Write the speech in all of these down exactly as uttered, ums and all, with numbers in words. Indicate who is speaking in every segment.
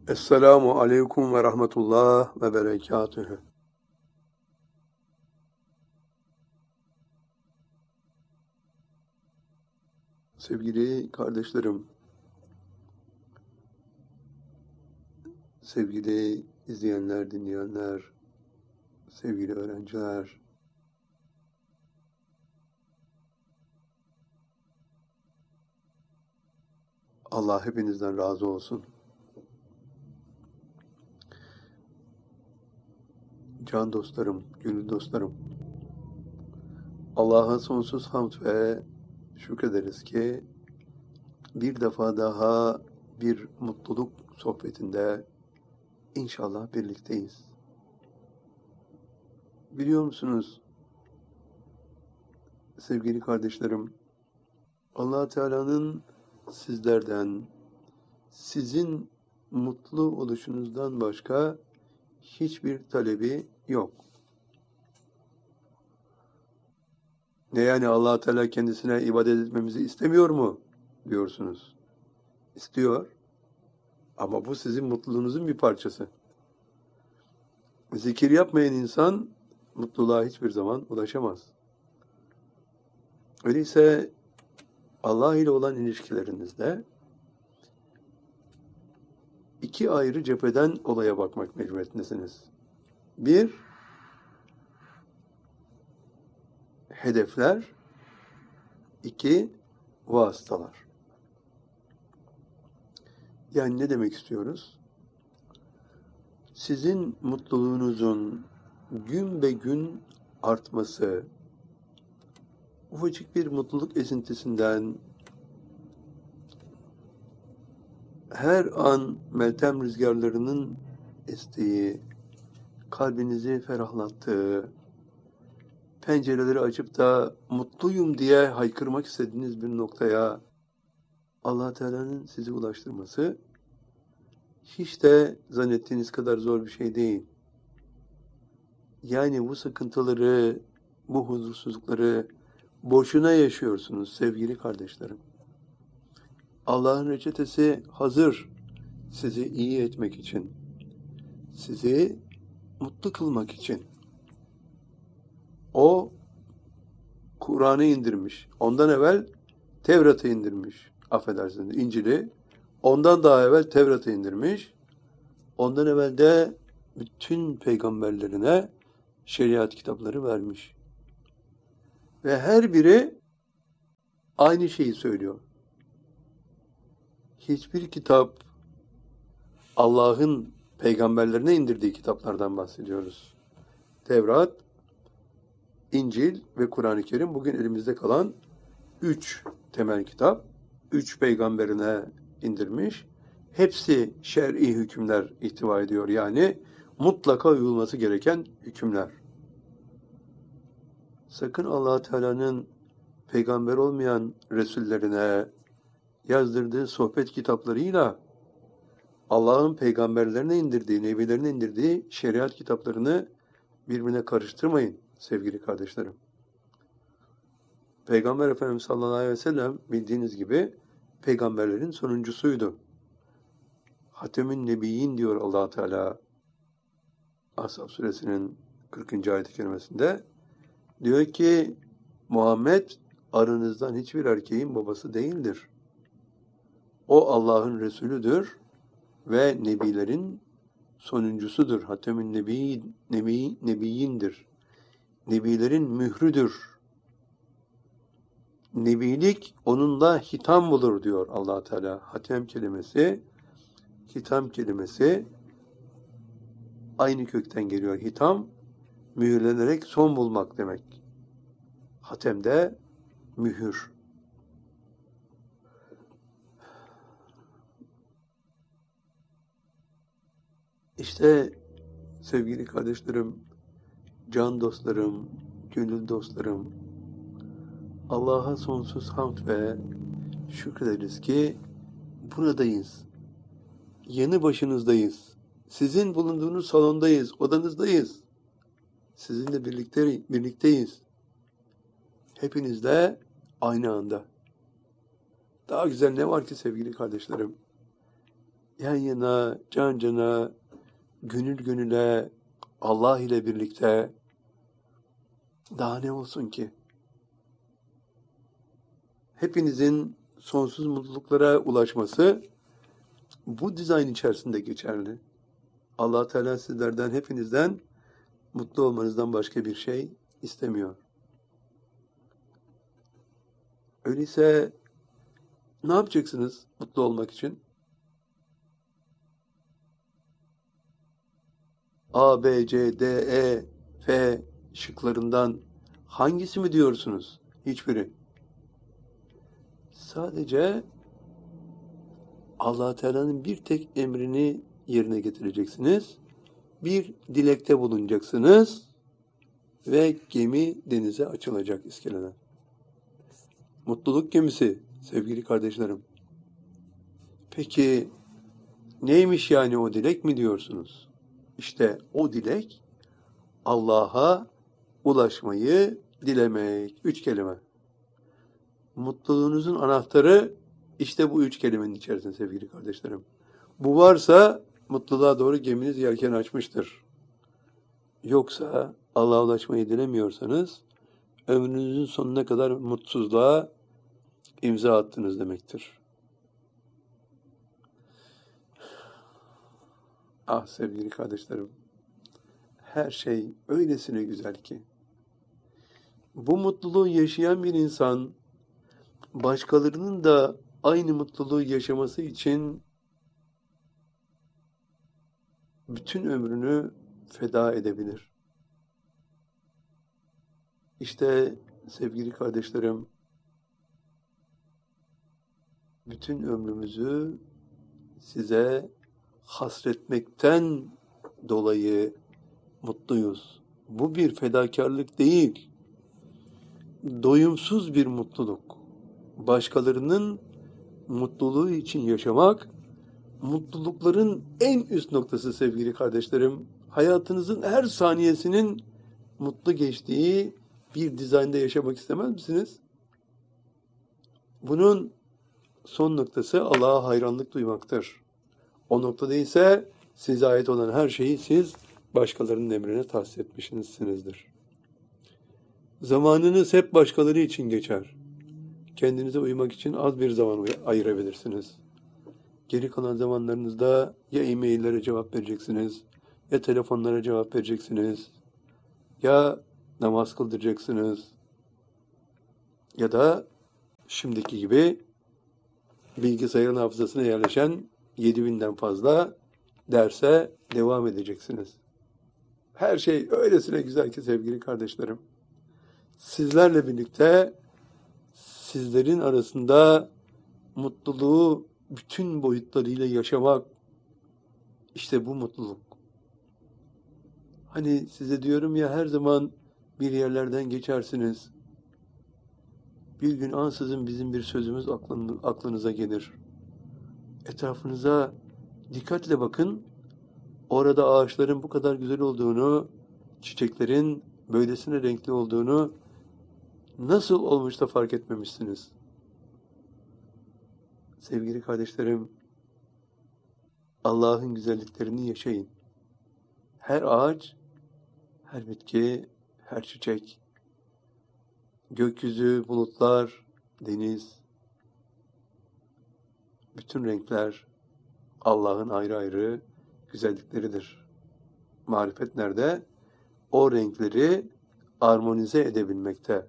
Speaker 1: Esselamu aleyküm ve rahmetullah ve berekatühü. Sevgili kardeşlerim, sevgili izleyenler, dinleyenler, sevgili öğrenciler, Allah hepinizden razı olsun. Can dostlarım, gönül dostlarım, Allah'a sonsuz hamd ve şükrederiz ki bir defa daha bir mutluluk sohbetinde inşallah birlikteyiz. Biliyor musunuz sevgili kardeşlerim, Allah Teala'nın sizlerden, sizin mutlu oluşunuzdan başka hiçbir talebi yok. Ne yani Allah Teala kendisine ibadet etmemizi istemiyor mu diyorsunuz? İstiyor. Ama bu sizin mutluluğunuzun bir parçası. Zikir yapmayan insan mutluluğa hiçbir zaman ulaşamaz. Öyleyse Allah ile olan ilişkilerinizde iki ayrı cepheden olaya bakmak mecburiyetindesiniz. Bir, hedefler. İki, vasıtalar. Yani ne demek istiyoruz? Sizin mutluluğunuzun gün be gün artması, ufacık bir mutluluk esintisinden her an meltem rüzgarlarının estiği, kalbinizi ferahlattığı, pencereleri açıp da mutluyum diye haykırmak istediğiniz bir noktaya Allah Teala'nın sizi ulaştırması hiç de zannettiğiniz kadar zor bir şey değil. Yani bu sıkıntıları, bu huzursuzlukları boşuna yaşıyorsunuz sevgili kardeşlerim. Allah'ın reçetesi hazır sizi iyi etmek için, sizi mutlu kılmak için. O Kur'an'ı indirmiş. Ondan evvel Tevrat'ı indirmiş. Affedersiniz, İncil'i. Ondan daha evvel Tevrat'ı indirmiş. Ondan evvel de bütün peygamberlerine şeriat kitapları vermiş. Ve her biri aynı şeyi söylüyor. Hiçbir kitap Allah'ın peygamberlerine indirdiği kitaplardan bahsediyoruz. Tevrat, İncil ve Kur'an-ı Kerim bugün elimizde kalan üç temel kitap. Üç peygamberine indirmiş. Hepsi şer'i hükümler ihtiva ediyor. Yani mutlaka uyulması gereken hükümler. Sakın Allah Teala'nın peygamber olmayan Resullerine yazdırdığı sohbet kitaplarıyla Allah'ın peygamberlerine indirdiği, nebilerine indirdiği şeriat kitaplarını birbirine karıştırmayın sevgili kardeşlerim. Peygamber Efendimiz sallallahu aleyhi ve sellem bildiğiniz gibi peygamberlerin sonuncusuydu. Hatemün Nebiyyin diyor Allah Teala Ashab suresinin kırkıncı ayet-i kerimesinde. Diyor ki Muhammed aranızdan hiçbir erkeğin babası değildir. O Allah'ın Resulüdür ve nebilerin sonuncusudur. Hatemün Nebi, Nebi, Nebiyyindir. Nebilerin mührüdür. Nebilik onunla hitam bulur diyor Allah Teala. Hatem kelimesi, hitam kelimesi aynı kökten geliyor. Hitam, mühürlenerek son bulmak demek. Hatem de mühür. İşte sevgili kardeşlerim, can dostlarım, gönül dostlarım, Allah'a sonsuz hamd ve şükrederiz ki buradayız. Yanı başınızdayız. Sizin bulunduğunuz salondayız, odanızdayız. Sizinle birlikte, birlikteyiz. Hepinizle aynı anda. Daha güzel ne var ki sevgili kardeşlerim? yan yana, can cana, gönül gönüle, Allah ile birlikte daha ne olsun ki? Hepinizin sonsuz mutluluklara ulaşması bu dizayn içerisinde geçerli. Allah Teala sizlerden, hepinizden mutlu olmanızdan başka bir şey istemiyor. Öyleyse ne yapacaksınız mutlu olmak için? A, B, C, D, E, F şıklarından hangisi mi diyorsunuz? Hiçbiri. Sadece Allah Teala'nın bir tek emrini yerine getireceksiniz. Bir dilekte bulunacaksınız ve gemi denize açılacak iskeleden. Mutluluk gemisi sevgili kardeşlerim. Peki neymiş yani o dilek mi diyorsunuz? İşte o dilek Allah'a ulaşmayı dilemek. Üç kelime. Mutluluğunuzun anahtarı işte bu üç kelimenin içerisinde sevgili kardeşlerim. Bu varsa mutluluğa doğru geminiz yelken açmıştır. Yoksa Allah'a ulaşmayı dilemiyorsanız ömrünüzün sonuna kadar mutsuzluğa imza attınız demektir. Ah sevgili kardeşlerim, her şey öylesine güzel ki. Bu mutluluğu yaşayan bir insan, başkalarının da aynı mutluluğu yaşaması için bütün ömrünü feda edebilir. İşte sevgili kardeşlerim, bütün ömrümüzü size hasretmekten dolayı mutluyuz. Bu bir fedakarlık değil, doyumsuz bir mutluluk. Başkalarının mutluluğu için yaşamak, mutlulukların en üst noktası sevgili kardeşlerim. Hayatınızın her saniyesinin mutlu geçtiği bir dizaynda yaşamak istemez misiniz? Bunun son noktası Allah'a hayranlık duymaktır. O noktada ise size ait olan her şeyi siz başkalarının emrine tahsis etmişsinizdir. Zamanınız hep başkaları için geçer. Kendinize uymak için az bir zaman ayırabilirsiniz. Geri kalan zamanlarınızda ya e-maillere cevap vereceksiniz, ya telefonlara cevap vereceksiniz, ya namaz kıldıracaksınız, ya da şimdiki gibi bilgisayarın hafızasına yerleşen yedi binden fazla derse devam edeceksiniz. Her şey öylesine güzel ki sevgili kardeşlerim. Sizlerle birlikte sizlerin arasında mutluluğu bütün boyutlarıyla yaşamak, işte bu mutluluk. Hani size diyorum ya, her zaman bir yerlerden geçersiniz. Bir gün ansızın bizim bir sözümüz aklınıza gelir. Etrafınıza dikkatle bakın. Orada ağaçların bu kadar güzel olduğunu, çiçeklerin böylesine renkli olduğunu nasıl olmuş da fark etmemişsiniz? Sevgili kardeşlerim, Allah'ın güzelliklerini yaşayın. Her ağaç, her bitki, her çiçek, gökyüzü, bulutlar, deniz, bütün renkler Allah'ın ayrı ayrı güzellikleridir. Marifet nerede? O renkleri armonize edebilmekte.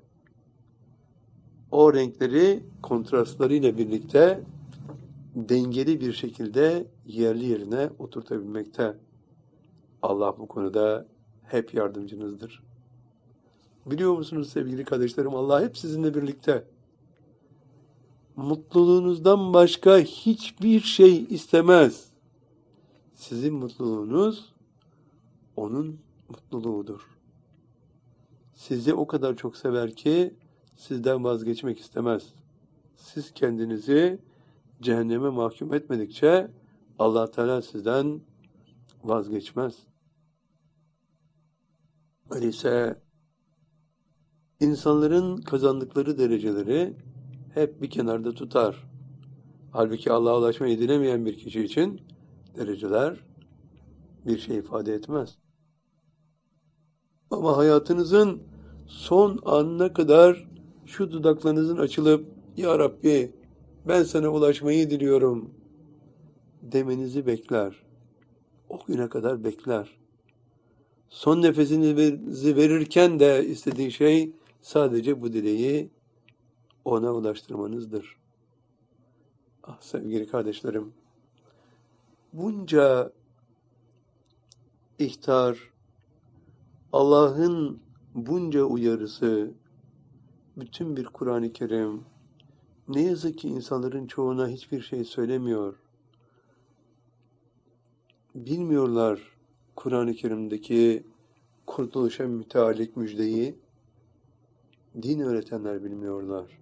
Speaker 1: O renkleri kontrastlarıyla birlikte dengeli bir şekilde yerli yerine oturtabilmekte. Allah bu konuda hep yardımcınızdır. Biliyor musunuz sevgili kardeşlerim, Allah hep sizinle birlikte. Mutluluğunuzdan başka hiçbir şey istemez. Sizin mutluluğunuz onun mutluluğudur. Sizi o kadar çok sever ki sizden vazgeçmek istemez. Siz kendinizi cehenneme mahkum etmedikçe Allah Teala sizden vazgeçmez. Öyleyse insanların kazandıkları dereceleri hep bir kenarda tutar. Halbuki Allah'a ulaşmayı dilemeyen bir kişi için dereceler bir şey ifade etmez. Ama hayatınızın son anına kadar şu dudaklarınızın açılıp Ya Rabbi ben sana ulaşmayı diliyorum demenizi bekler. O güne kadar bekler. Son nefesinizi verirken de istediği şey sadece bu dileği ona ulaştırmanızdır. Ah sevgili kardeşlerim, bunca ihtar, Allah'ın bunca uyarısı, bütün bir Kur'an-ı Kerim, ne yazık ki insanların çoğuna hiçbir şey söylemiyor. Bilmiyorlar Kur'an-ı Kerim'deki kurtuluşa müteallik müjdeyi, din öğretenler bilmiyorlar.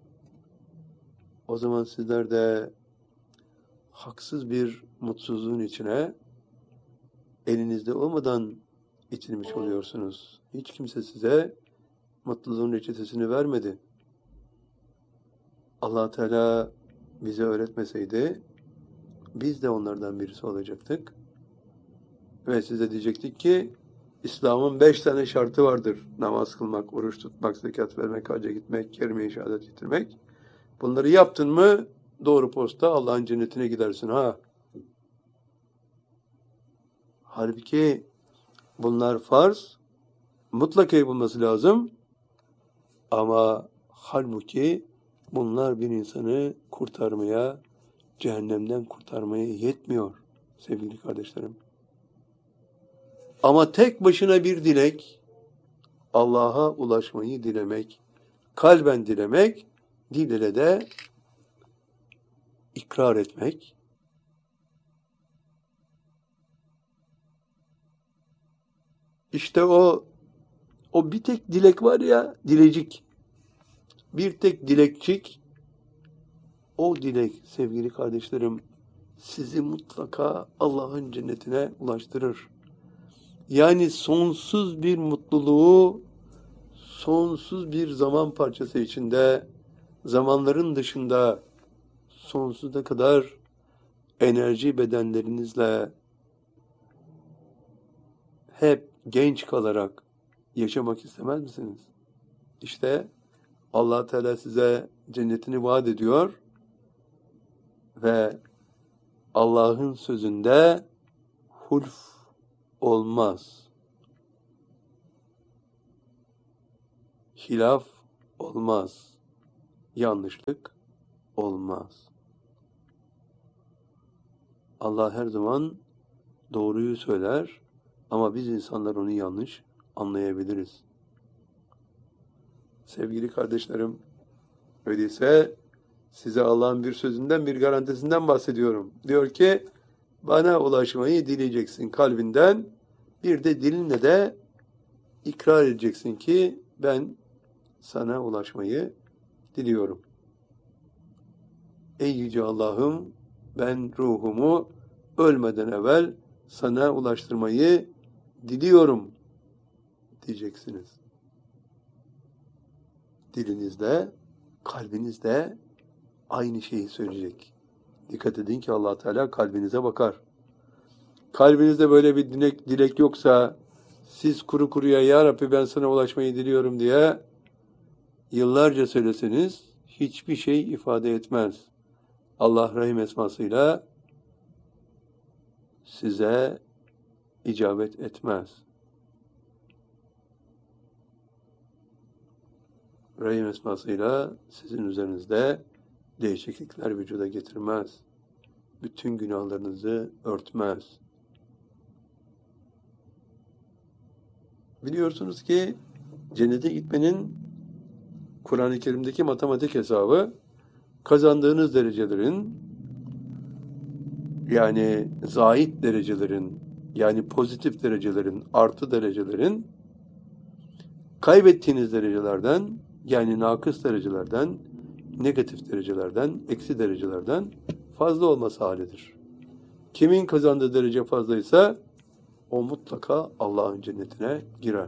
Speaker 1: O zaman sizler de haksız bir mutsuzluğun içine elinizde olmadan itilmiş oluyorsunuz. Hiç kimse size mutluluğun reçetesini vermedi. Allah Teala bize öğretmeseydi biz de onlardan birisi olacaktık. Ve size diyecektik ki İslam'ın beş tane şartı vardır. Namaz kılmak, oruç tutmak, zekat vermek, hacca gitmek, kelime-i şehadet getirmek. Bunları yaptın mı doğru posta Allah'ın cennetine gidersin ha. Halbuki bunlar farz, mutlaka yapılması lazım. Ama halbuki bunlar bir insanı kurtarmaya, cehennemden kurtarmaya yetmiyor sevgili kardeşlerim. Ama tek başına bir dilek, Allah'a ulaşmayı dilemek, kalben dilemek, dil ile de ikrar etmek. İşte o, o bir tek dilek var ya, dilecik. Bir tek dilekçik, o dilek sevgili kardeşlerim, sizi mutlaka Allah'ın cennetine ulaştırır. Yani sonsuz bir mutluluğu, sonsuz bir zaman parçası içinde, zamanların dışında, sonsuza kadar enerji bedenlerinizle hep genç kalarak yaşamak istemez misiniz? İşte Allah Teala size cennetini vaat ediyor ve Allah'ın sözünde hulf olmaz. Hilaf olmaz. Yanlışlık olmaz. Allah her zaman doğruyu söyler ama biz insanlar onu yanlış anlayabiliriz. Sevgili kardeşlerim, öyleyse size Allah'ın bir sözünden, bir garantisinden bahsediyorum. Diyor ki, bana ulaşmayı dileyeceksin kalbinden, bir de dilinle de ikrar edeceksin ki ben sana ulaşmayı diliyorum. Ey Yüce Allah'ım, ben ruhumu ölmeden evvel sana ulaştırmayı diliyorum diyeceksiniz. Dilinizde, kalbinizde aynı şeyi söyleyecek. Dikkat edin ki Allah Teala kalbinize bakar. Kalbinizde böyle bir dilek, dilek yoksa siz kuru kuruya Ya Rabbi ben sana ulaşmayı diliyorum diye yıllarca söyleseniz hiçbir şey ifade etmez. Allah Rahim esmasıyla size icabet etmez. Rahim esmasıyla sizin üzerinizde değişiklikler vücuda getirmez. Bütün günahlarınızı örtmez. Biliyorsunuz ki cennete gitmenin Kur'an-ı Kerim'deki matematik hesabı kazandığınız derecelerin yani zahit derecelerin yani pozitif derecelerin artı derecelerin kaybettiğiniz derecelerden yani nakıs derecelerden negatif derecelerden eksi derecelerden fazla olması halidir. Kimin kazandığı derece fazlaysa o mutlaka Allah'ın cennetine girer.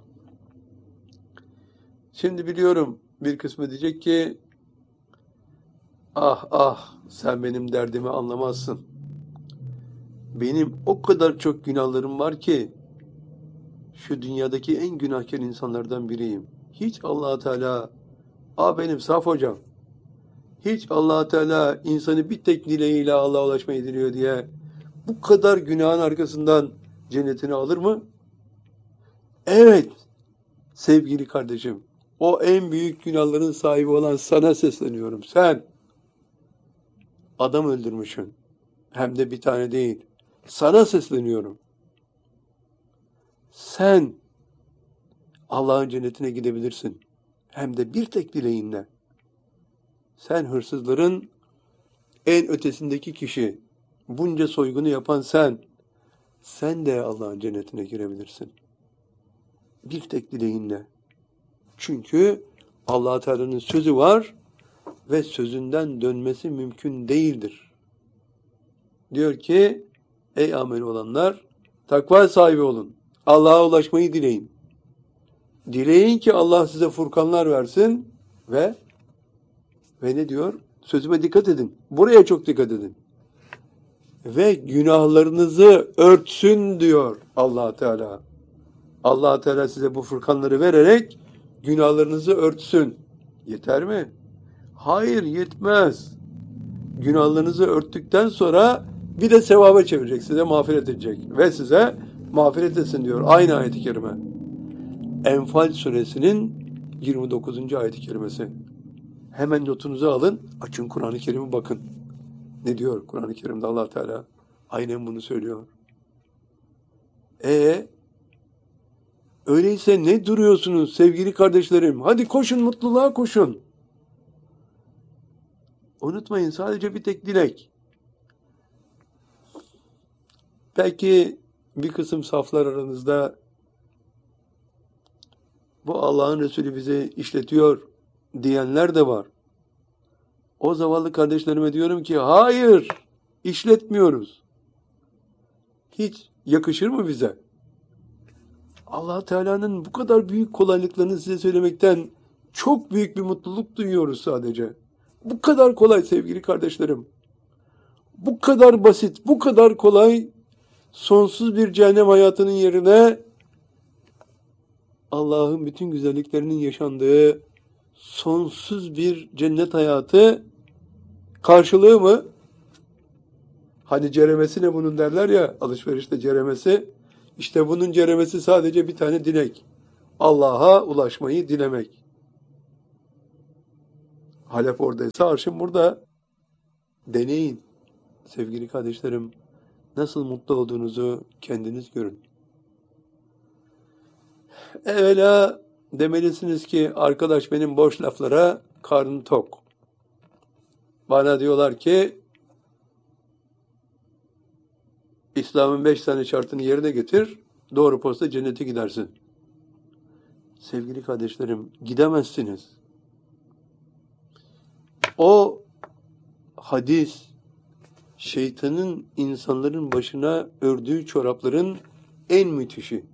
Speaker 1: Şimdi biliyorum bir kısmı diyecek ki ah ah sen benim derdimi anlamazsın. benim o kadar çok günahlarım var ki şu dünyadaki en günahkar insanlardan biriyim. Hiç Allah Teala, a benim saf hocam, hiç Allah Teala insanı bir tek dileğiyle Allah'a ulaşmayı diliyor diye bu kadar günahın arkasından cennetini alır mı? Evet sevgili kardeşim, o en büyük günahların sahibi olan sana sesleniyorum. Sen adam öldürmüşsün. Hem de bir tane değil. Sana sesleniyorum. Sen Allah'ın cennetine gidebilirsin. Hem de bir tek dileğinle. Sen hırsızların en ötesindeki kişi. Bunca soygunu yapan sen. Sen de Allah'ın cennetine girebilirsin. Bir tek dileğinle. Çünkü Allah Teala'nın sözü var ve sözünden dönmesi mümkün değildir. Diyor ki, ey ameli olanlar, takva sahibi olun. Allah'a ulaşmayı dileyin. Dileyin ki Allah size furkanlar versin ve ve ne diyor? Sözüme dikkat edin. Buraya çok dikkat edin. Ve günahlarınızı örtsün diyor Allah Teala. Allah Teala size bu furkanları vererek günahlarınızı örtsün. Yeter mi? Hayır, yetmez. Günahlarınızı örttükten sonra bir de sevaba çevirecek, size mağfiret edecek ve size mağfiret etsin diyor aynı ayet-i kerime. Enfal suresinin yirmi dokuzuncu ayet-i kerimesi. Hemen notunuzu alın, açın Kur'an-ı Kerim'e bakın. Ne diyor Kur'an-ı Kerim'de Allah Teala? Aynen bunu söylüyor. E öyleyse ne duruyorsunuz sevgili kardeşlerim? Hadi koşun, mutluluğa koşun. Unutmayın, sadece bir tek dilek. Belki bir kısım saflar aranızda bu Allah'ın Resulü bizi işletiyor diyenler de var. O zavallı kardeşlerime diyorum ki hayır, işletmiyoruz. Hiç yakışır mı bize? Allah Teala'nın bu kadar büyük kolaylıklarını size söylemekten çok büyük bir mutluluk duyuyoruz sadece. Bu kadar kolay sevgili kardeşlerim. Bu kadar basit, bu kadar kolay, sonsuz bir cehennem hayatının yerine Allah'ın bütün güzelliklerinin yaşandığı sonsuz bir cennet hayatı karşılığı mı? Hani ceremesi ne bunun derler ya, alışverişte ceremesi. İşte bunun ceremesi sadece bir tane dilek. Allah'a ulaşmayı dilemek. Halep oradaysa arşın burada. Deneyin. Sevgili kardeşlerim, nasıl mutlu olduğunuzu kendiniz görün. Evvela demelisiniz ki arkadaş benim boş laflara karnım tok. Bana diyorlar ki İslam'ın beş tane şartını yerine getir, doğru posta cennete gidersin. Sevgili kardeşlerim, gidemezsiniz. O hadis, şeytanın insanların başına ördüğü çorapların en müthişi.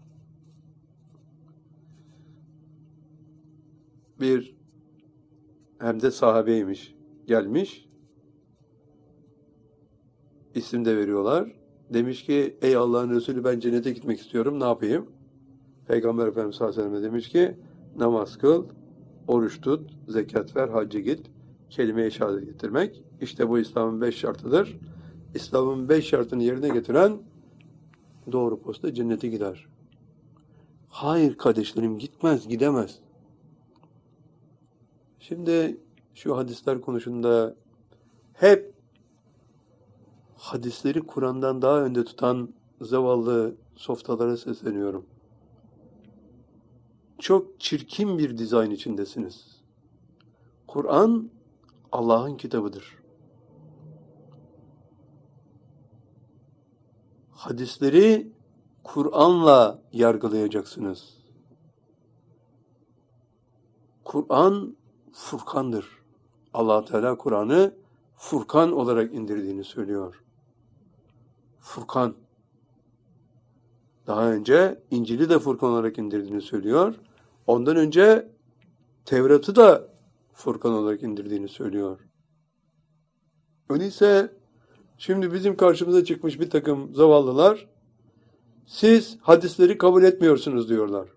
Speaker 1: Bir hem de sahabeymiş, gelmiş, isim de veriyorlar. Demiş ki ey Allah'ın Resulü ben cennete gitmek istiyorum, ne yapayım? Peygamber Efendimiz sallallahu aleyhi ve sellem demiş ki namaz kıl, oruç tut, zekat ver, hacca git, kelime-i şehadet getirmek. İşte bu İslam'ın beş şartıdır. İslam'ın beş şartını yerine getiren doğru posta cennete gider. Hayır kardeşlerim, gitmez, gidemez. Şimdi şu hadisler konusunda hep hadisleri Kur'an'dan daha önde tutan zavallı softalara sesleniyorum. Çok çirkin bir dizayn içindesiniz. Kur'an Allah'ın kitabıdır. Hadisleri Kur'an'la yargılayacaksınız. Kur'an Furkan'dır. Allah Teala Kur'an'ı Furkan olarak indirdiğini söylüyor. Furkan. Daha önce İncil'i de Furkan olarak indirdiğini söylüyor. Ondan önce Tevrat'ı da Furkan olarak indirdiğini söylüyor. Öyleyse Şimdi bizim karşımıza çıkmış bir takım zavallılar, siz hadisleri kabul etmiyorsunuz diyorlar.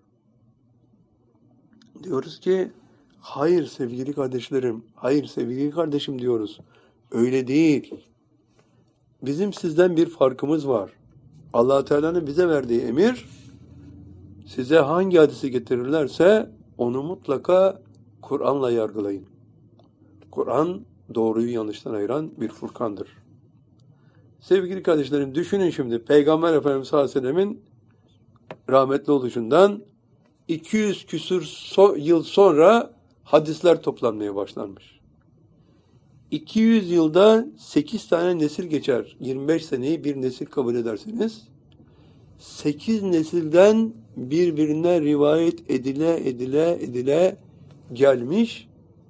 Speaker 1: Diyoruz ki, hayır sevgili kardeşlerim, hayır sevgili kardeşim diyoruz. Öyle değil. Bizim sizden bir farkımız var. Allah Teala'nın bize verdiği emir, size hangi hadisi getirirlerse onu mutlaka Kur'an'la yargılayın. Kur'an doğruyu yanlıştan ayıran bir furkandır. Sevgili kardeşlerim, düşünün şimdi Peygamber Efendimiz sallallahu aleyhi ve sellemin rahmetli oluşundan iki yüz küsur so- yıl sonra hadisler toplanmaya başlanmış. iki yüz yılda sekiz tane nesil geçer. yirmi beş seneyi bir nesil kabul ederseniz sekiz nesilden birbirine rivayet edile edile edile gelmiş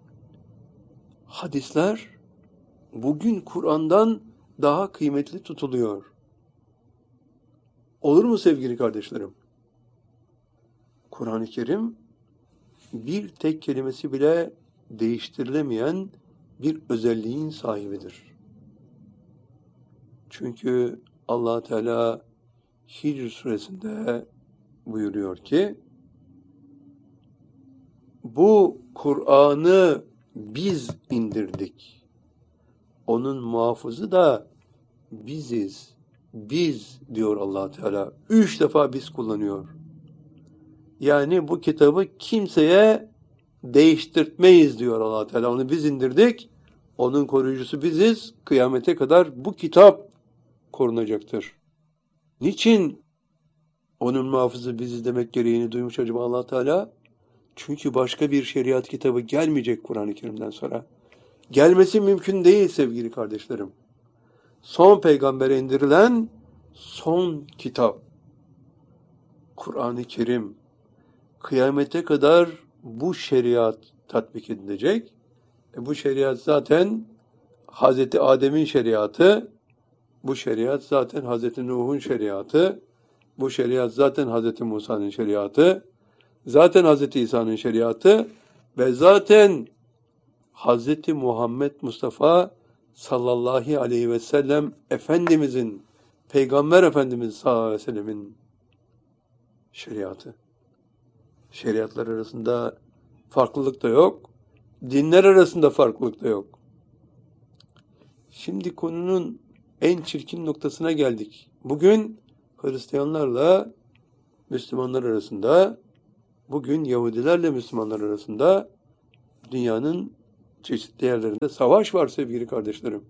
Speaker 1: hadisler bugün Kur'an'dan daha kıymetli tutuluyor. Olur mu sevgili kardeşlerim? Kur'an-ı Kerim bir tek kelimesi bile değiştirilemeyen bir özelliğin sahibidir. Çünkü Allah Teala Hicr suresinde buyuruyor ki, bu Kur'an'ı biz indirdik. Onun muhafızı da biziz. Biz diyor Allah Teala. Üç defa biz kullanıyor. Yani bu kitabı kimseye değiştirtmeyiz diyor Allah Teala. Onu biz indirdik. Onun koruyucusu biziz. Kıyamete kadar bu kitap korunacaktır. Niçin onun muhafızı biziz demek gereğini duymuş acaba Allah Teala? Çünkü başka bir şeriat kitabı gelmeyecek Kur'an-ı Kerim'den sonra. Gelmesi mümkün değil sevgili kardeşlerim. Son peygambere indirilen son kitap Kur'an-ı Kerim. Kıyamete kadar bu şeriat tatbik edilecek. E bu şeriat zaten Hazreti Adem'in şeriatı, bu şeriat zaten Hazreti Nuh'un şeriatı, bu şeriat zaten Hazreti Musa'nın şeriatı, zaten Hazreti İsa'nın şeriatı ve zaten Hazreti Muhammed Mustafa sallallahu aleyhi ve sellem Efendimizin, Peygamber Efendimiz sallallahu aleyhi ve sellemin şeriatı. Şeriatlar arasında farklılık da yok, dinler arasında farklılık da yok. Şimdi konunun en çirkin noktasına geldik. Bugün Hristiyanlarla Müslümanlar arasında, bugün Yahudilerle Müslümanlar arasında dünyanın çeşitli yerlerinde savaş var sevgili kardeşlerim.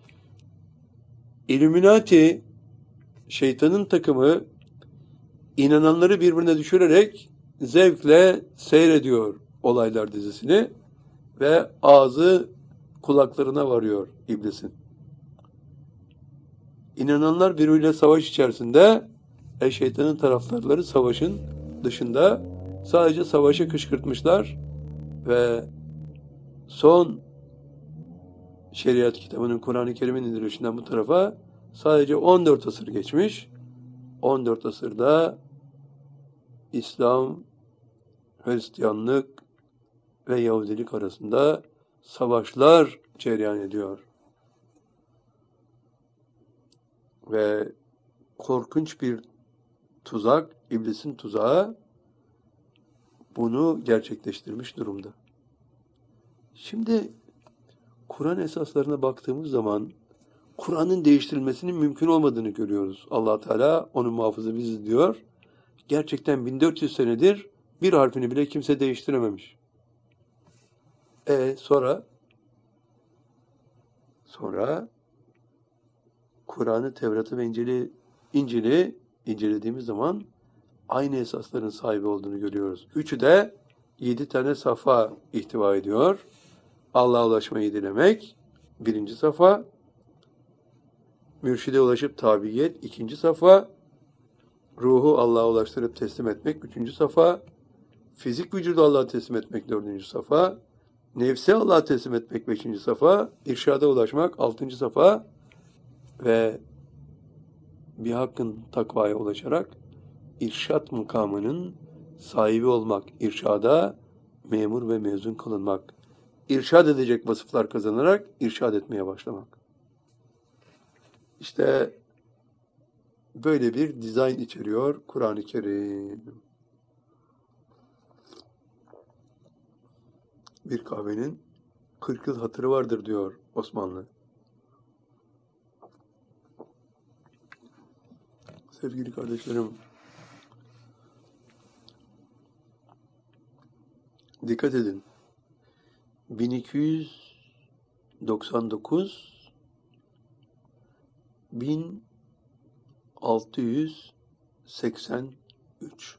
Speaker 1: İlluminati, şeytanın takımı, inananları birbirine düşürerek zevkle seyrediyor olaylar dizisini ve ağzı kulaklarına varıyor iblisin. İnananlar birbiriyle savaş içerisinde, e şeytanın taraftarları savaşın dışında sadece savaşı kışkırtmışlar ve son şeriat kitabının Kur'an-ı Kerim'in indirilişinden bu tarafa sadece on dört asır geçmiş. on dört asırda İslam, Hristiyanlık ve Yahudilik arasında savaşlar cereyan ediyor. Ve korkunç bir tuzak, iblisin tuzağı bunu gerçekleştirmiş durumda. Şimdi Kur'an esaslarına baktığımız zaman Kur'an'ın değiştirilmesinin mümkün olmadığını görüyoruz. Allah Teala onun muhafızı biziz diyor. Gerçekten bin dört yüz senedir bir harfini bile kimse değiştirememiş. E sonra sonra Kur'an'ı, Tevrat'ı ve İncil'i, İncil'i incelediğimiz zaman aynı esasların sahibi olduğunu görüyoruz. Üçü de yedi tane safa ihtiva ediyor. Allah'a ulaşmayı dilemek, birinci safa. Mürşide ulaşıp tabiyet, ikinci safa. Ruhu Allah'a ulaştırıp teslim etmek, üçüncü safa. Fizik vücudu Allah'a teslim etmek, dördüncü safa. Nefsi Allah'a teslim etmek, beşinci safa. İrşada ulaşmak, altıncı safa. Ve bir hakkın takvaya ulaşarak irşat makamının sahibi olmak, irşada memur ve mezun kılınmak, irşad edecek vasıflar kazanarak irşad etmeye başlamak. İşte böyle bir dizayn içeriyor Kur'an-ı Kerim. Bir kahvenin kırk yıl hatırı vardır diyor Osmanlı. Sevgili kardeşlerim, dikkat edin. bin iki yüz doksan dokuz bin altı yüz seksen üç.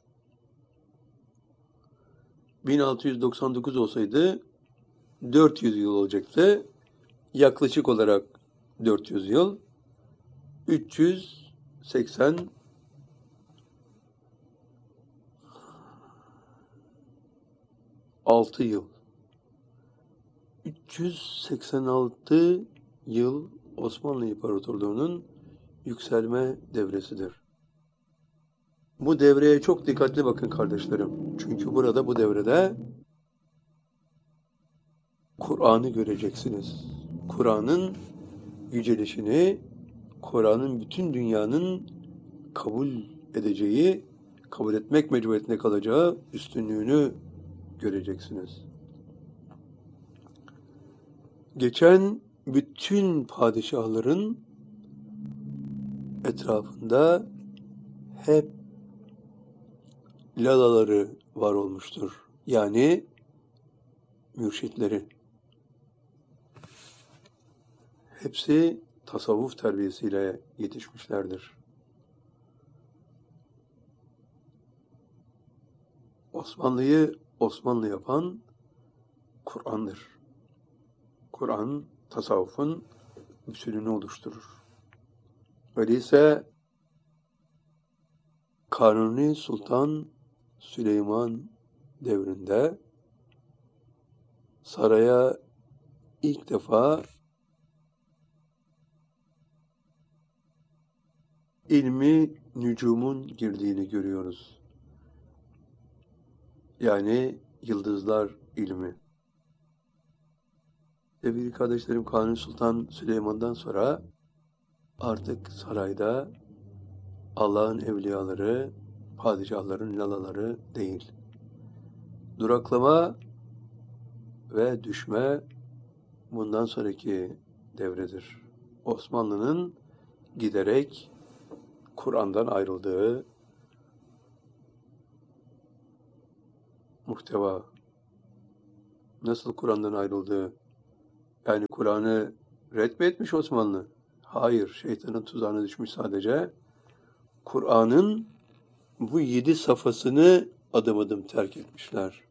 Speaker 1: bin altı yüz doksan dokuz olsaydı dört yüz yıl olacaktı. Yaklaşık olarak dört yüz yıl. üç yüz seksen altı yıl. üç yüz seksen altı yıl Osmanlı İmparatorluğu'nun yükselme devresidir. Bu devreye çok dikkatli bakın kardeşlerim. Çünkü burada bu devrede Kur'an'ı göreceksiniz. Kur'an'ın yücelişini, Kur'an'ın bütün dünyanın kabul edeceği, kabul etmek mecburiyetine kalacağı üstünlüğünü göreceksiniz. Geçen bütün padişahların etrafında hep lalaları var olmuştur. Yani mürşitleri. Hepsi tasavvuf terbiyesiyle yetişmişlerdir. Osmanlı'yı Osmanlı yapan Kur'an'dır. Kur'an, tasavvufun usulünü oluşturur. Öyleyse Kanuni Sultan Süleyman devrinde saraya ilk defa ilmi nücumun girdiğini görüyoruz. Yani yıldızlar ilmi. Sevgili kardeşlerim, Kanuni Sultan Süleyman'dan sonra artık sarayda Allah'ın evliyaları, padişahların lalaları değil. Duraklama ve düşme bundan sonraki devredir. Osmanlı'nın giderek Kur'an'dan ayrıldığı muhteva. Nasıl Kur'an'dan ayrıldığı? Yani Kur'an'ı red mi etmiş Osmanlı? Hayır, şeytanın tuzağına düşmüş sadece. Kur'an'ın bu yedi safhasını adım adım terk etmişler.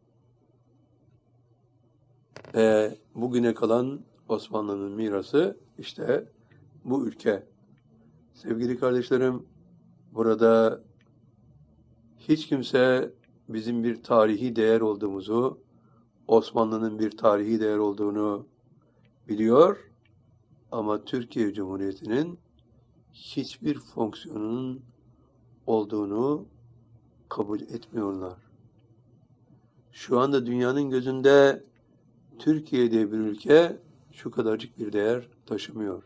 Speaker 1: Ve bugüne kalan Osmanlı'nın mirası işte bu ülke. Sevgili kardeşlerim, burada hiç kimse bizim bir tarihi değer olduğumuzu, Osmanlı'nın bir tarihi değer olduğunu biliyor ama Türkiye Cumhuriyeti'nin hiçbir fonksiyonunun olduğunu kabul etmiyorlar. Şu anda dünyanın gözünde Türkiye diye bir ülke şu kadarcık bir değer taşımıyor.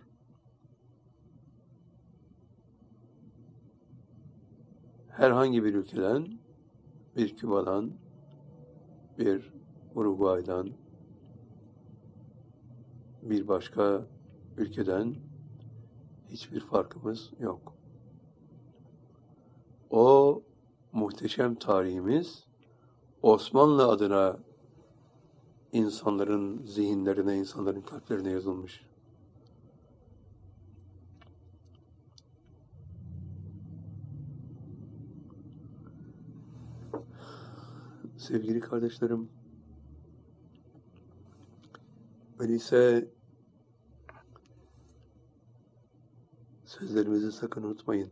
Speaker 1: Herhangi bir ülkeden, bir Küba'dan, bir Uruguay'dan, bir başka ülkeden hiçbir farkımız yok. O muhteşem tarihimiz Osmanlı adına insanların zihinlerine, insanların kalplerine yazılmış. Sevgili kardeşlerim, öyleyse sözlerimizi sakın unutmayın.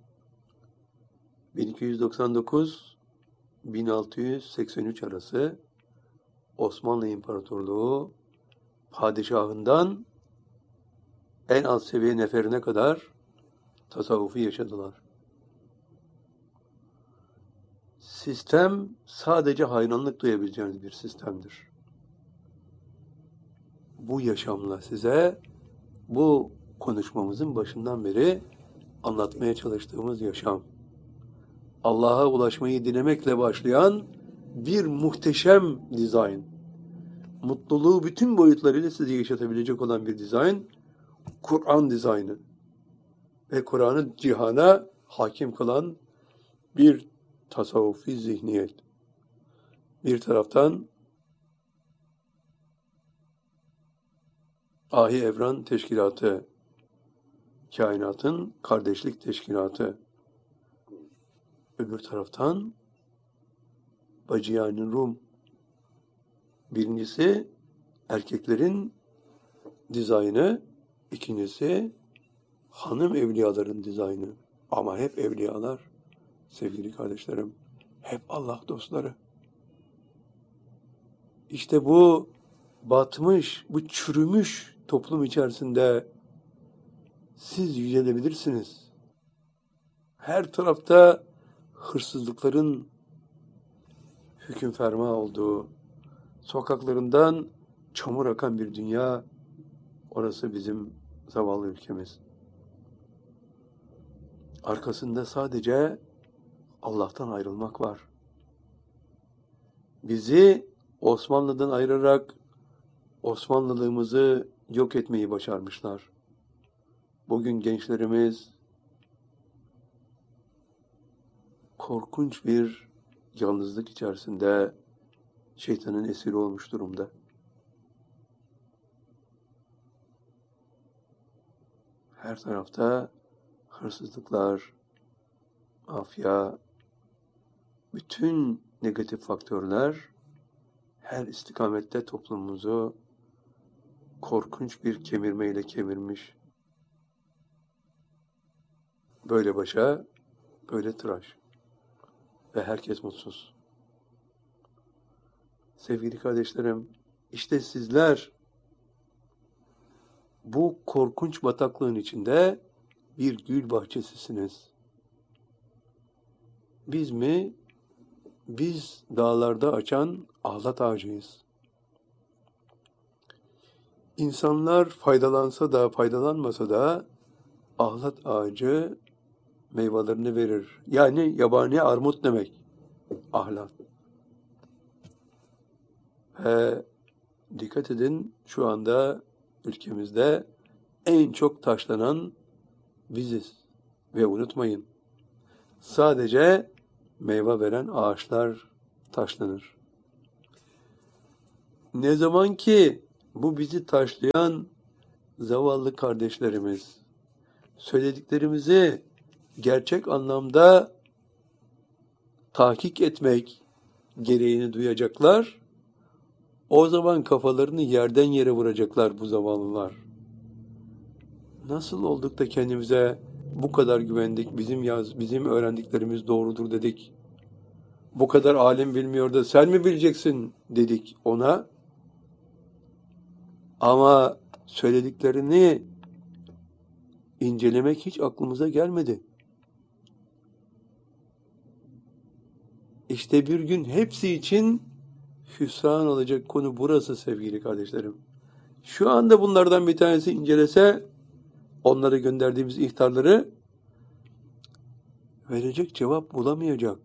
Speaker 1: bin iki yüz doksan dokuz bin altı yüz seksen üç arası Osmanlı İmparatorluğu padişahından en alt seviye neferine kadar tasavvufu yaşadılar. Sistem sadece hayranlık duyabileceğiniz bir sistemdir. Bu yaşamla size bu konuşmamızın başından beri anlatmaya çalıştığımız yaşam. Allah'a ulaşmayı dilemekle başlayan bir muhteşem dizayn. Mutluluğu bütün boyutlarıyla size yaşatabilecek olan bir dizayn, Kur'an dizaynı. Ve Kur'an'ı cihana hakim kılan bir tasavvufi zihniyet. Bir taraftan Ahi Evran Teşkilatı, kainatın kardeşlik teşkilatı. Öbür taraftan Bacı-i Rum. Birincisi erkeklerin dizaynı, ikincisi hanım evliyaların dizaynı. Ama hep evliyalar, sevgili kardeşlerim, hep Allah dostları. İşte bu batmış, bu çürümüş toplum içerisinde siz yücelebilirsiniz. Her tarafta hırsızlıkların hüküm ferma olduğu, sokaklarından çamur akan bir dünya, orası bizim zavallı ülkemiz. Arkasında sadece Allah'tan ayrılmak var. Bizi Osmanlı'dan ayırarak Osmanlılığımızı yok etmeyi başarmışlar. Bugün gençlerimiz korkunç bir yalnızlık içerisinde şeytanın esiri olmuş durumda. Her tarafta hırsızlıklar, mafya, bütün negatif faktörler her istikamette toplumumuzu korkunç bir kemirmeyle kemirmiş. Böyle başa, böyle tıraş. Ve herkes mutsuz. Sevgili kardeşlerim, işte sizler bu korkunç bataklığın içinde bir gül bahçesisiniz. Biz mi? Biz dağlarda açan ahlat ağacıyız. İnsanlar faydalansa da faydalanmasa da ahlat ağacı meyvelerini verir. Yani yabani armut demek. Ahlat. Ve dikkat edin, şu anda ülkemizde en çok taşlanan biziz. Ve unutmayın, sadece meyve veren ağaçlar taşlanır. Ne zaman ki bu bizi taşlayan zavallı kardeşlerimiz söylediklerimizi gerçek anlamda tahkik etmek gereğini duyacaklar, o zaman kafalarını yerden yere vuracaklar bu zavallılar. Nasıl olduk da kendimize bu kadar güvendik, bizim yaz, bizim öğrendiklerimiz doğrudur dedik. Bu kadar alim bilmiyor da sen mi bileceksin dedik ona. Ama söylediklerini incelemek hiç aklımıza gelmedi. İşte bir gün hepsi için hüsran olacak konu burası sevgili kardeşlerim. Şu anda bunlardan bir tanesi incelese, onlara gönderdiğimiz ihtarları verecek cevap bulamayacak.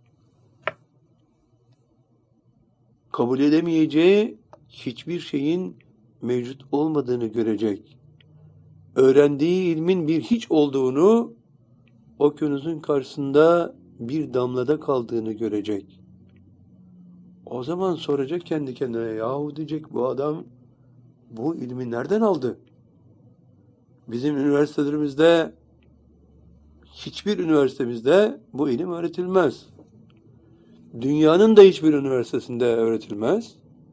Speaker 1: Kabul edemeyeceği hiçbir şeyin mevcut olmadığını görecek. Öğrendiği ilmin bir hiç olduğunu, okyanusun karşısında bir damlada kaldığını görecek. O zaman soracak kendi kendine, yahu diyecek, bu adam bu ilmi nereden aldı? Bizim üniversitelerimizde, hiçbir üniversitemizde bu ilim öğretilmez. Dünyanın da hiçbir üniversitesinde öğretilmez.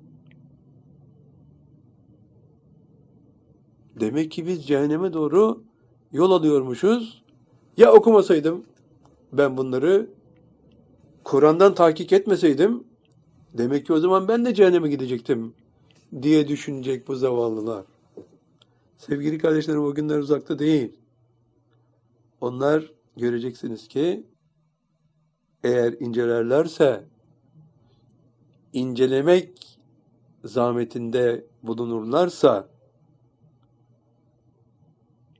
Speaker 1: Demek ki biz cehenneme doğru yol alıyormuşuz. Ya okumasaydım, ben bunları Kur'an'dan tahkik etmeseydim, demek ki o zaman ben de cehenneme gidecektim diye düşünecek bu zavallılar. Sevgili kardeşlerim, o günler uzakta değil. Onlar göreceksiniz ki eğer incelerlerse, incelemek zahmetinde bulunurlarsa,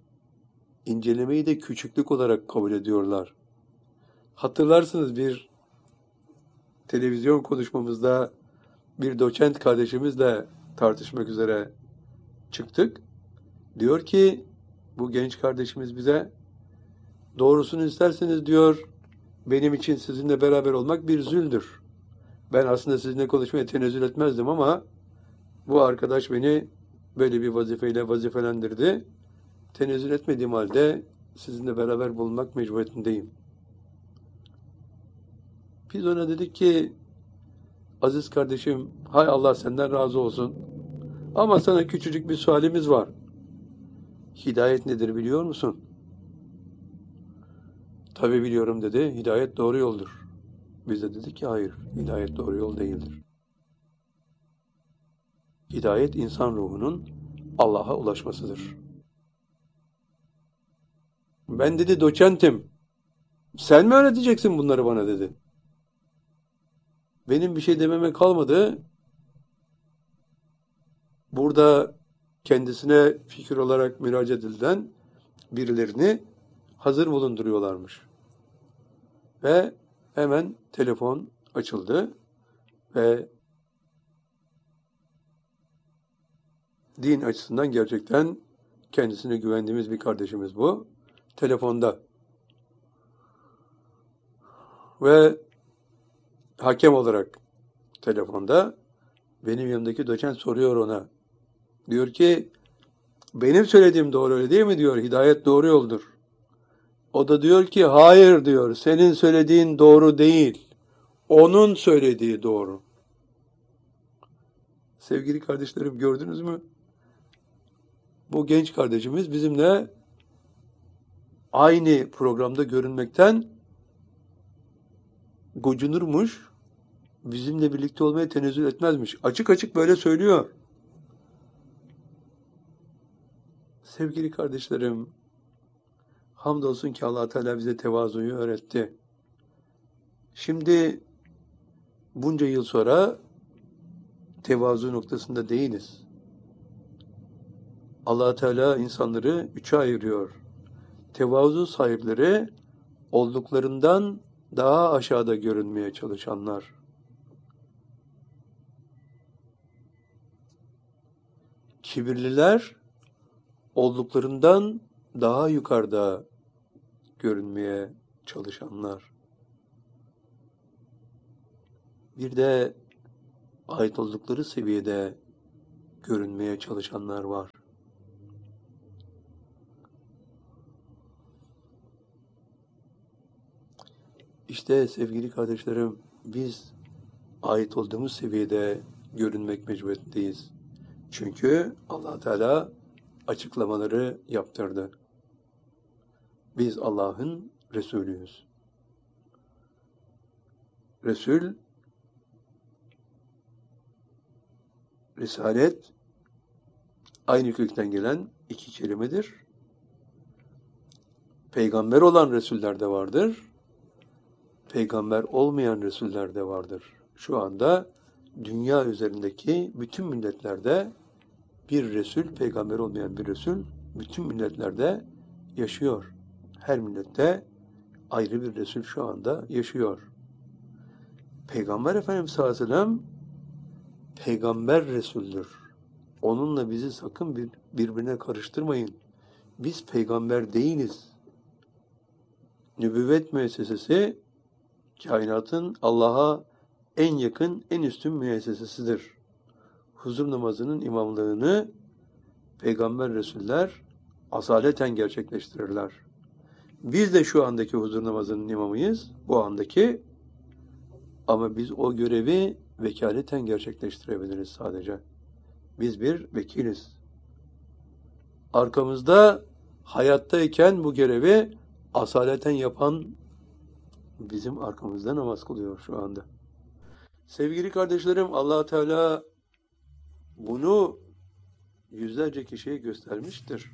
Speaker 1: incelemeyi de küçüklük olarak kabul ediyorlar. Hatırlarsınız bir televizyon konuşmamızda bir doçent kardeşimizle tartışmak üzere çıktık. Diyor ki bu genç kardeşimiz bize, doğrusunu isterseniz diyor, benim için sizinle beraber olmak bir züldür. Ben aslında sizinle konuşmaya tenezzül etmezdim ama bu arkadaş beni böyle bir vazifeyle vazifelendirdi. Tenezzül etmediğim halde sizinle beraber bulunmak mecburiyetindeyim. Biz ona dedik ki, aziz kardeşim, hay Allah senden razı olsun. Ama sana küçücük bir sualimiz var. Hidayet nedir biliyor musun? Tabii biliyorum dedi. Hidayet doğru yoldur. Biz de dedik ki hayır, hidayet doğru yol değildir. Hidayet insan ruhunun Allah'a ulaşmasıdır. Ben dedi doçentim. Sen mi öğreteceksin bunları bana dedi. Benim bir şey dememe kalmadı. Burada kendisine fikir olarak müracaat edilen birilerini hazır bulunduruyorlarmış. Ve hemen telefon açıldı ve din açısından gerçekten kendisine güvendiğimiz bir kardeşimiz bu. Telefonda. Ve hakem olarak telefonda benim yanımdaki doçent soruyor ona. Diyor ki, benim söylediğim doğru öyle değil mi diyor, hidayet doğru yoldur. O da diyor ki, hayır diyor, senin söylediğin doğru değil. Onun söylediği doğru. Sevgili kardeşlerim, gördünüz mü? Bu genç kardeşimiz bizimle aynı programda görünmekten gocunurmuş, bizimle birlikte olmaya tenezzül etmezmiş. Açık açık böyle söylüyor. Sevgili kardeşlerim, hamdolsun ki Allah Teala bize tevazuyu öğretti. Şimdi bunca yıl sonra tevazu noktasında değiliz. Allah Teala insanları üçe ayırıyor. Tevazu sahipleri olduklarından daha aşağıda görünmeye çalışanlar. Kibirliler olduklarından daha yukarıda görünmeye çalışanlar. Bir de ait oldukları seviyede görünmeye çalışanlar var. İşte sevgili kardeşlerim, biz ait olduğumuz seviyede görünmek mecburiyetindeyiz. Çünkü Allah Teala açıklamaları yaptırdı. Biz Allah'ın Resulüyüz. Resul, Risalet, aynı kökten gelen iki kelimedir. Peygamber olan Resuller de vardır. Peygamber olmayan Resuller de vardır. Şu anda dünya üzerindeki bütün milletlerde bir Resul, peygamber olmayan bir Resul, bütün milletlerde yaşıyor. Her millette ayrı bir Resul şu anda yaşıyor. Peygamber Efendimiz sallallahu aleyhi ve sellem peygamber Resul'dür. Onunla bizi sakın bir, birbirine karıştırmayın. Biz peygamber değiliz. Nübüvvet müessesesi kainatın Allah'a en yakın, en üstün müessesesidir. Huzur namazının imamlığını peygamber Resuller asaleten gerçekleştirirler. Biz de şu andaki huzur namazının imamıyız, bu andaki, ama biz o görevi vekaleten gerçekleştirebiliriz sadece. Biz bir vekiliz. Arkamızda hayattayken bu görevi asaleten yapan bizim arkamızda namaz kılıyor şu anda. Sevgili kardeşlerim, Allah Teala bunu yüzlerce kişiye göstermiştir.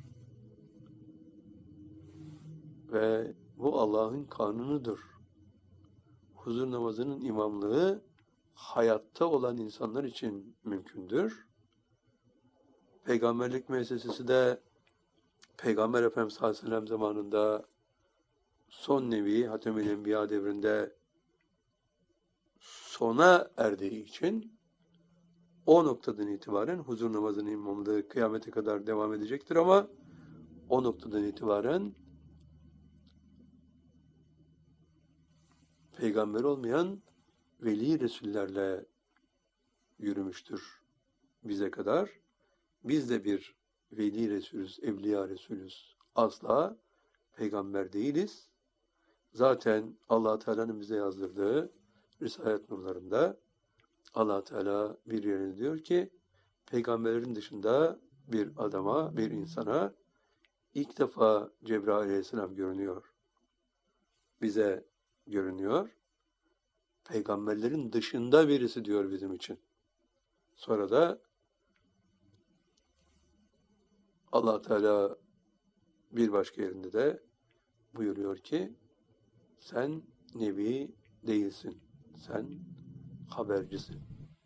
Speaker 1: Ve bu Allah'ın kanunudur. Huzur namazının imamlığı hayatta olan insanlar için mümkündür. Peygamberlik müessesesi de Peygamber Efendimiz sallallahu aleyhi ve sellem zamanında son nevi Hatemül Enbiya devrinde sona erdiği için o noktadan itibaren huzur namazının imamlığı kıyamete kadar devam edecektir ama o noktadan itibaren peygamber olmayan veli resullerle yürümüştür bize kadar. Biz de bir veli resulüz, evliya resulüz. Asla peygamber değiliz. Zaten Allah Teala'nın bize yazdırdığı Risalet nurlarında Allah Teala bir yerine diyor ki peygamberlerin dışında bir adama, bir insana ilk defa Cebrail Aleyhisselam görünüyor. Bize görünüyor. Peygamberlerin dışında birisi diyor bizim için. Sonra da Allah Teala bir başka yerinde de buyuruyor ki sen nebi değilsin. Sen habercisin.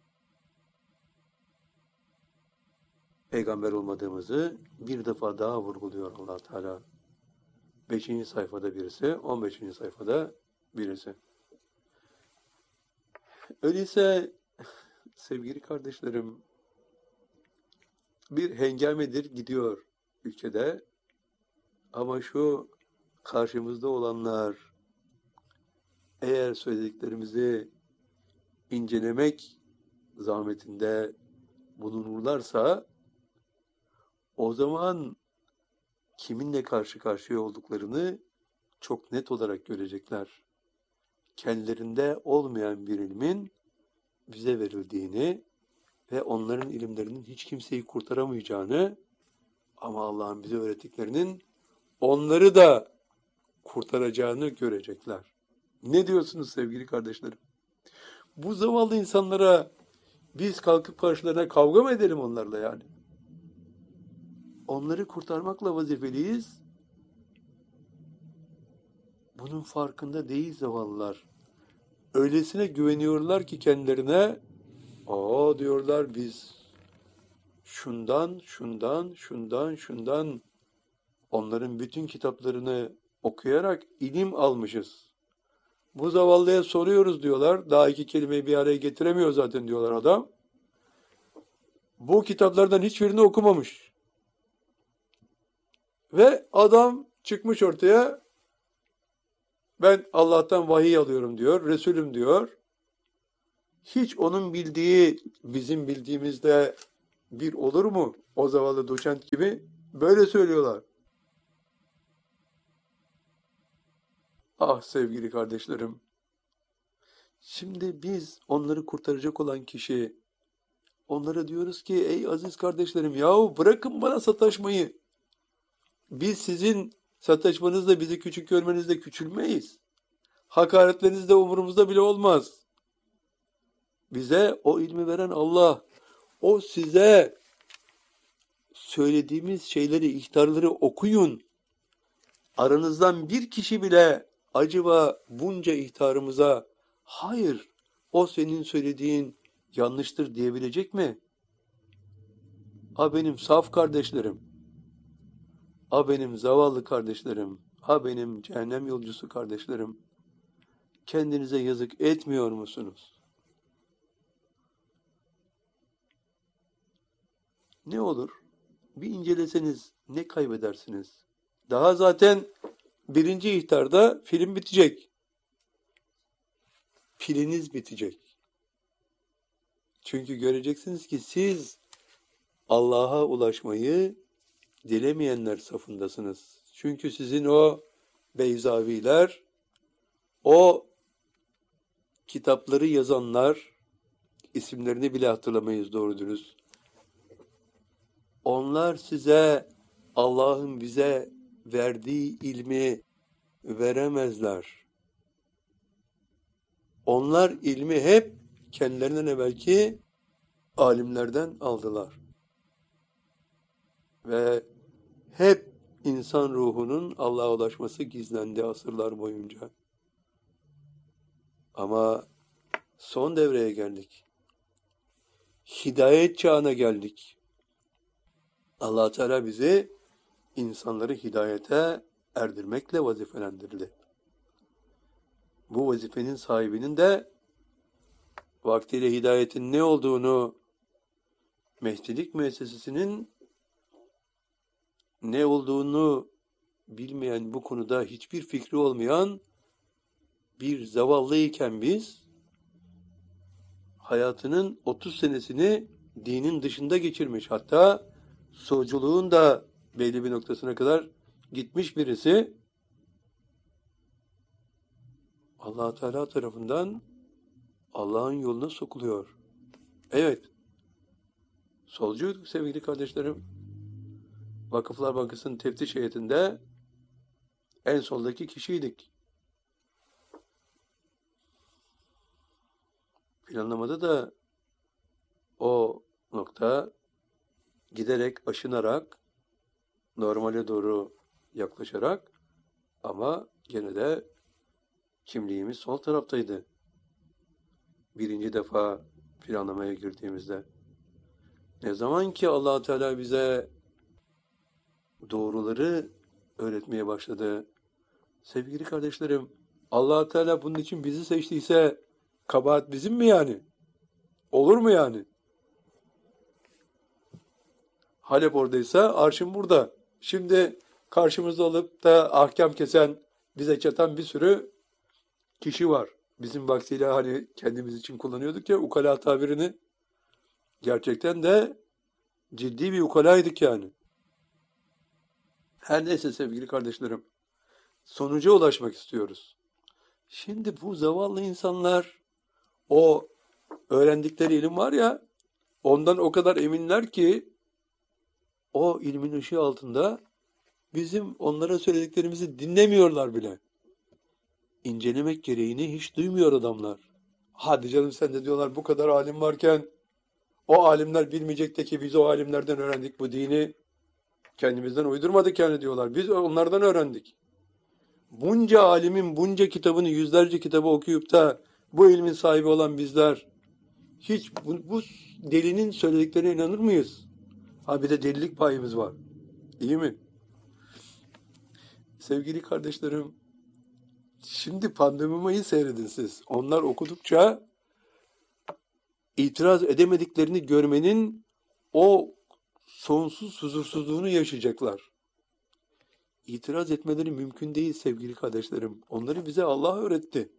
Speaker 1: Peygamber olmadığımızı bir defa daha vurguluyor Allah Teala. Beşinci sayfada birisi, on beşinci sayfada birisi. Öyleyse sevgili kardeşlerim, bir hengamedir gidiyor ülkede ama şu karşımızda olanlar eğer söylediklerimizi incelemek zahmetinde bulunurlarsa o zaman kiminle karşı karşıya olduklarını çok net olarak görecekler. Kendilerinde olmayan bir ilmin bize verildiğini ve onların ilimlerinin hiç kimseyi kurtaramayacağını ama Allah'ın bize öğrettiklerinin onları da kurtaracağını görecekler. Ne diyorsunuz sevgili kardeşlerim? Bu zavallı insanlara biz kalkıp karşılarına kavga mı edelim onlarla yani? Onları kurtarmakla vazifeliyiz. Bunun farkında değil zavallılar. Öylesine güveniyorlar ki kendilerine, aa diyorlar biz şundan, şundan, şundan, şundan onların bütün kitaplarını okuyarak ilim almışız. Bu zavallıya soruyoruz diyorlar. Daha iki kelimeyi bir araya getiremiyor zaten diyorlar adam. Bu kitaplardan hiçbirini okumamış. Ve adam çıkmış ortaya, ben Allah'tan vahiy alıyorum diyor, Resulüm diyor. Hiç onun bildiği bizim bildiğimizde bir olur mu? O zavallı doçent gibi böyle söylüyorlar. Ah sevgili kardeşlerim, şimdi biz onları kurtaracak olan kişi, onlara diyoruz ki ey aziz kardeşlerim yahu bırakın bana sataşmayı. Biz sizin sataşmanızla bizi küçük görmenizle küçülmeyiz. Hakaretleriniz de umurumuzda bile olmaz. Bize o ilmi veren Allah, o size söylediğimiz şeyleri, ihtarları okuyun. Aranızdan bir kişi bile acaba bunca ihtarımıza hayır, o senin söylediğin yanlıştır diyebilecek mi? Ha benim saf kardeşlerim, ha benim zavallı kardeşlerim, ha benim cehennem yolcusu kardeşlerim, kendinize yazık etmiyor musunuz? Ne olur? Bir inceleseniz ne kaybedersiniz? Daha zaten birinci ihtarda film bitecek. Piliniz bitecek. Çünkü göreceksiniz ki siz Allah'a ulaşmayı dilemeyenler safındasınız. Çünkü sizin o Beyzaviler, o kitapları yazanlar, isimlerini bile hatırlamayız doğru dürüst. Onlar size Allah'ın bize verdiği ilmi veremezler. Onlar ilmi hep kendilerinden evvelki alimlerden aldılar. Ve hep insan ruhunun Allah'a ulaşması gizlendi asırlar boyunca. Ama son devreye geldik. Hidayet çağına geldik. Allah Teala bizi insanları hidayete erdirmekle vazifelendirildi. Bu vazifenin sahibinin de vaktiyle hidayetin ne olduğunu, Mehdilik müessesesinin ne olduğunu bilmeyen, bu konuda hiçbir fikri olmayan bir zavallıyken biz hayatının otuz senesini dinin dışında geçirmiş, hatta solculuğun da belli bir noktasına kadar gitmiş birisi Allah Teala tarafından Allah'ın yoluna sokuluyor. Evet, solcuyduk sevgili kardeşlerim. Vakıflar Bankası'nın teftiş heyetinde en soldaki kişiydik. Planlamada da o nokta giderek aşınarak, normale doğru yaklaşarak, ama gene de kimliğimiz sol taraftaydı. Birinci defa planlamaya girdiğimizde. Ne zaman ki Allah Teala bize doğruları öğretmeye başladı, sevgili kardeşlerim, Allah Teala bunun için bizi seçtiyse kabahat bizim mi yani? Olur mu yani? Halep oradaysa arşın burada. Şimdi karşımızda olup da ahkam kesen, bize çatan bir sürü kişi var. Bizim vaktiyle hani kendimiz için kullanıyorduk ya ukala tabirini. Gerçekten de ciddi bir ukalaydık yani. Her neyse sevgili kardeşlerim, sonuca ulaşmak istiyoruz. Şimdi bu zavallı insanlar, o öğrendikleri ilim var ya, ondan o kadar eminler ki o ilmin ışığı altında bizim onlara söylediklerimizi dinlemiyorlar bile. İncelemek gereğini hiç duymuyor adamlar. Hadi canım sen de diyorlar, bu kadar alim varken o alimler bilmeyecek de ki biz o alimlerden öğrendik bu dini. Kendimizden uydurmadık yani diyorlar. Biz onlardan öğrendik. Bunca alimin bunca kitabını, yüzlerce kitabı okuyup da bu ilmin sahibi olan bizler hiç bu, bu delinin söylediklerine inanır mıyız? Ha bir de delilik payımız var. İyi mi? Sevgili kardeşlerim, şimdi Pandemima'yı seyredin siz. Onlar okudukça itiraz edemediklerini görmenin o sonsuz huzursuzluğunu yaşayacaklar. İtiraz etmeleri mümkün değil sevgili kardeşlerim. Onları bize Allah öğretti.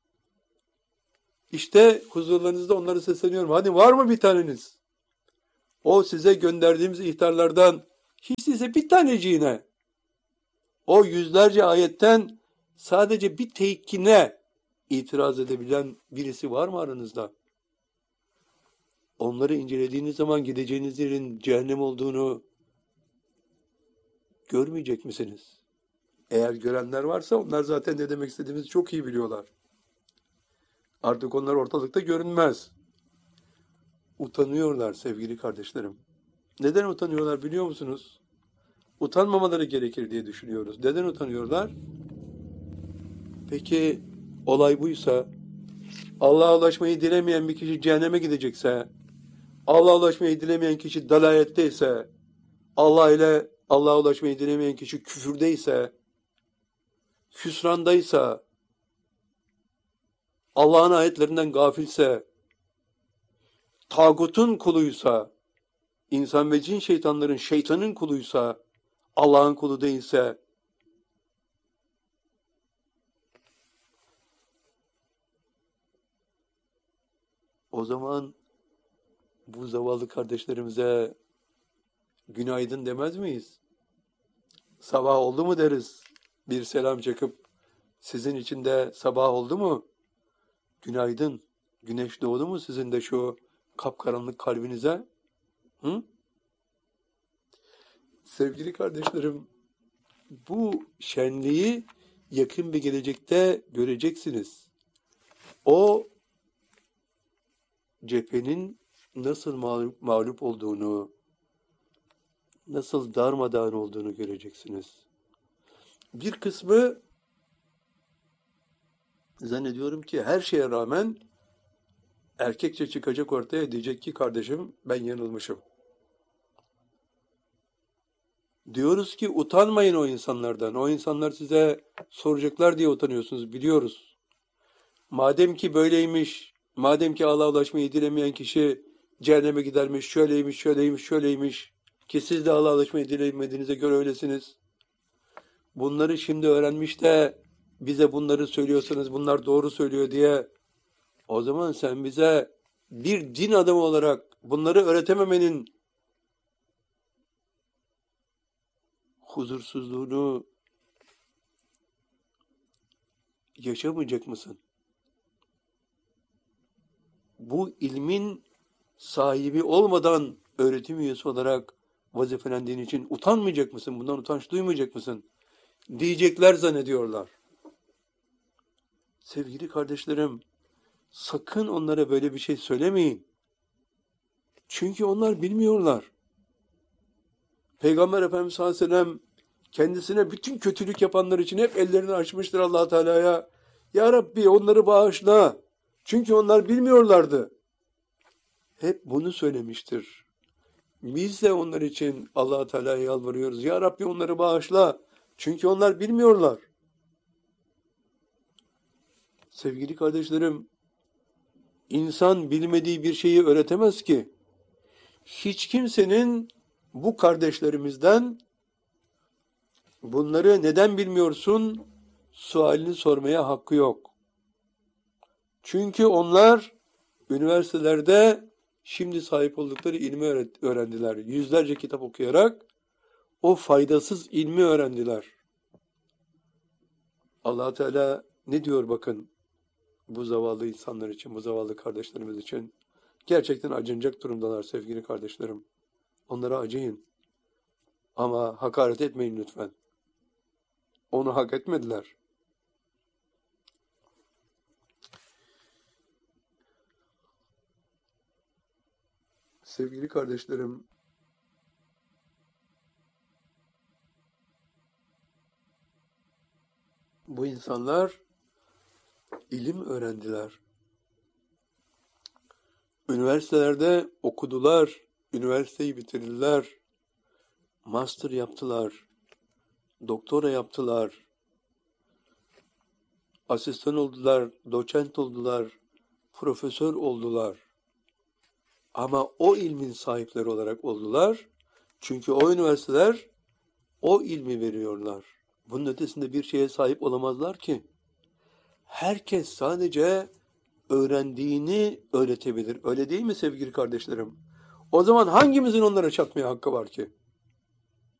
Speaker 1: İşte huzurlarınızda onlara sesleniyorum. Hadi var mı bir taneniz? O size gönderdiğimiz ihtarlardan hiç değilse bir taneciğine, o yüzlerce ayetten sadece bir tekkine itiraz edebilen birisi var mı aranızda? Onları incelediğiniz zaman gideceğiniz yerin cehennem olduğunu görmeyecek misiniz? Eğer görenler varsa onlar zaten ne demek istediğimizi çok iyi biliyorlar. Artık onlar ortalıkta görünmez. Utanıyorlar sevgili kardeşlerim. Neden utanıyorlar biliyor musunuz? Utanmamaları gerekir diye düşünüyoruz. Neden utanıyorlar? Peki olay buysa, Allah'a ulaşmayı dilemeyen bir kişi cehenneme gidecekse, Allah'a ulaşmayı dilemeyen kişi dalaletteyse, Allah ile Allah'a ulaşmayı dilemeyen kişi küfürdeyse, hüsrandaysa, Allah'ın ayetlerinden gafilse, tağutun kuluysa, insan ve cin şeytanların şeytanın kuluysa, Allah'ın kulu değilse, o zaman bu zavallı kardeşlerimize günaydın demez miyiz? Sabah oldu mu deriz. Bir selam çakıp sizin için de sabah oldu mu? Günaydın. Güneş doğdu mu sizin de şu kapkaranlık kalbinize? Hı? Sevgili kardeşlerim, bu şenliği yakın bir gelecekte göreceksiniz. O cephenin nasıl mağlup, mağlup olduğunu, nasıl darmadağın olduğunu göreceksiniz. Bir kısmı zannediyorum ki her şeye rağmen erkekçe çıkacak ortaya, diyecek ki kardeşim ben yanılmışım. Diyoruz ki utanmayın o insanlardan. O insanlar size soracaklar diye utanıyorsunuz, biliyoruz. Madem ki böyleymiş, madem ki Allah'a ulaşmayı dilemeyen kişi cehenneme gidermiş, şöyleymiş, şöyleymiş, şöyleymiş ki siz de Allah'a ulaşmayı dilemediğinize göre öylesiniz. Bunları şimdi öğrenmiş de bize bunları söylüyorsanız bunlar doğru söylüyor diye, o zaman sen bize bir din adamı olarak bunları öğretememenin huzursuzluğunu yaşamayacak mısın? Bu ilmin sahibi olmadan öğretim üyesi olarak vazifelendiğin için utanmayacak mısın? Bundan utanç duymayacak mısın? Diyecekler zannediyorlar. Sevgili kardeşlerim, sakın onlara böyle bir şey söylemeyin. Çünkü onlar bilmiyorlar. Peygamber Efendimiz sallallahu aleyhi ve sellem kendisine bütün kötülük yapanlar için hep ellerini açmıştır Allah Teala'ya. Ya Rabbi onları bağışla. Çünkü onlar bilmiyorlardı. Hep bunu söylemiştir. Biz de onlar için Allah Teala'ya yalvarıyoruz. Ya Rabbi onları bağışla. Çünkü onlar bilmiyorlar. Sevgili kardeşlerim, insan bilmediği bir şeyi öğretemez ki. Hiç kimsenin bu kardeşlerimizden bunları neden bilmiyorsun sualini sormaya hakkı yok. Çünkü onlar üniversitelerde şimdi sahip oldukları ilmi öğrendiler. Yüzlerce kitap okuyarak o faydasız ilmi öğrendiler. Allah Teala ne diyor bakın bu zavallı insanlar için, bu zavallı kardeşlerimiz için. Gerçekten acınacak durumdalar sevgili kardeşlerim. Onlara acıyın. Ama hakaret etmeyin lütfen. Onu hak etmediler. Sevgili kardeşlerim, bu insanlar ilim öğrendiler. Üniversitelerde okudular, üniversiteyi bitirdiler, master yaptılar, doktora yaptılar, asistan oldular, doçent oldular, profesör oldular. Ama o ilmin sahipleri olarak oldular. Çünkü o üniversiteler o ilmi veriyorlar. Bunun ötesinde bir şeye sahip olamazlar ki. Herkes sadece öğrendiğini öğretebilir. Öyle değil mi sevgili kardeşlerim? O zaman hangimizin onlara çatmaya hakkı var ki?